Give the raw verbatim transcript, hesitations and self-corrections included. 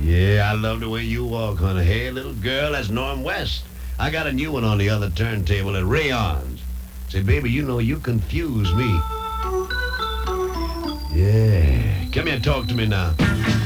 Yeah, I love the way you walk, honey. Hey, little girl, that's Norm West. I got a new one on the other turntable at Rayon's. Say, baby, you know you confuse me. Yeah. Come here, talk to me now.